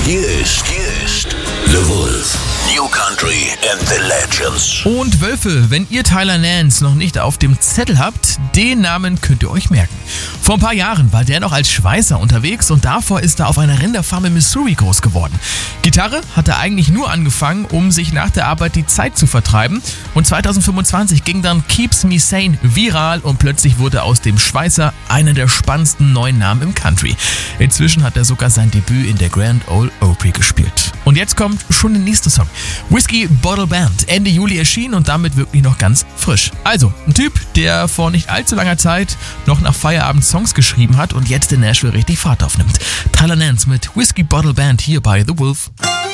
Hier ist The Wolf. New Country and the Legends. Und Wölfe, wenn ihr Tyler Nance noch nicht auf dem Zettel habt, den Namen könnt ihr euch merken. Vor ein paar Jahren war der noch als Schweißer unterwegs und davor ist er auf einer Rinderfarm in Missouri groß geworden. Gitarre hat er eigentlich nur angefangen, um sich nach der Arbeit die Zeit zu vertreiben. Und 2025 ging dann Keeps Me Sane viral und plötzlich wurde aus dem Schweißer einer der spannendsten neuen Namen im Country. Inzwischen hat er sogar sein Debüt in der Grand Ole Opry gespielt. Und jetzt kommt schon der nächste Song. Whiskey Bottle Band, Ende Juli erschienen und damit wirklich noch ganz frisch. Also, ein Typ, der vor nicht allzu langer Zeit noch nach Feierabend Songs geschrieben hat und jetzt in Nashville richtig Fahrt aufnimmt. Tyler Nance mit Whiskey Bottle Band hier bei The Wolf.